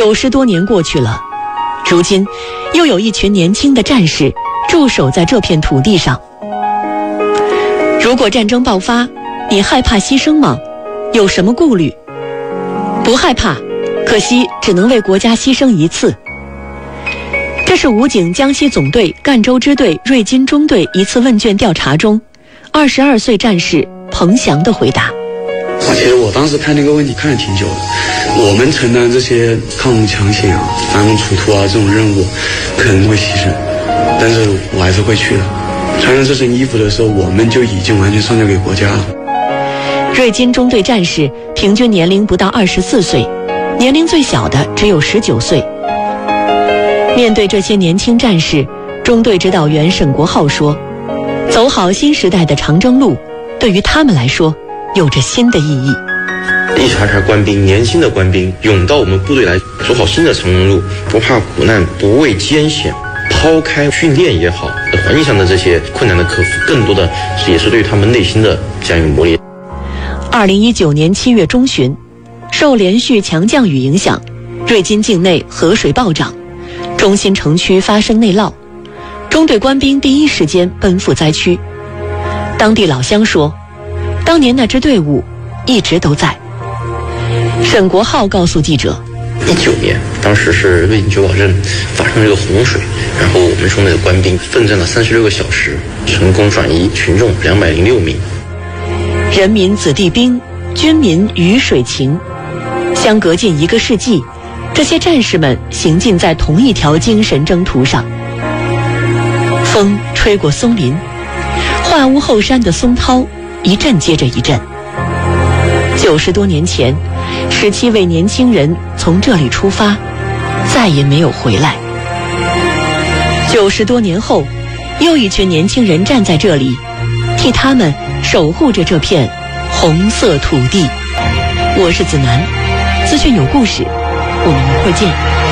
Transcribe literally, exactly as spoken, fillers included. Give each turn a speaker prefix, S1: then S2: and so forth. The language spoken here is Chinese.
S1: 九十多年过去了，如今又有一群年轻的战士驻守在这片土地上。如果战争爆发，你害怕牺牲吗？有什么顾虑？不害怕，可惜只能为国家牺牲一次。这是武警江西总队赣州支队瑞金中队一次问卷调查中二十二岁战士彭翔的回答。
S2: 其实我当时看那个问题看了挺久的，我们承担这些抗洪抢险啊、反攻出突啊这种任务，可能会牺牲，但是我还是会去的。穿上这身衣服的时候，我们就已经完全上交给国家了。
S1: 瑞金中队战士平均年龄不到二十四岁，年龄最小的只有十九岁。面对这些年轻战士，中队指导员沈国浩说，走好新时代的长征路，对于他们来说有着新的意义。
S3: 一茬茬官兵，年轻的官兵涌到我们部队来，走好新的长征路，不怕苦难，不畏艰险，抛开训练也好，环境上的这些困难的克服，更多的也是对于他们内心的这样一个磨练。
S1: 二零一九年七月中旬，受连续强降雨影响，瑞金境内河水暴涨，中心城区发生内涝，中队官兵第一时间奔赴灾区。当地老乡说，当年那支队伍一直都在。沈国浩告诉记者，
S3: 一九年当时是瑞金九堡镇发生了一个洪水，然后我们中队的官兵奋战了三十六个小时，成功转移群众两百零六名。
S1: 人民子弟兵，军民鱼水情，相隔近一个世纪，这些战士们行进在同一条精神征途上。风吹过松林，画屋后山的松涛一阵接着一阵。九十多年前，十七位年轻人从这里出发，再也没有回来。九十多年后，又一群年轻人站在这里，替他们守护着这片红色土地。我是子楠，资讯有故事，我们明会见。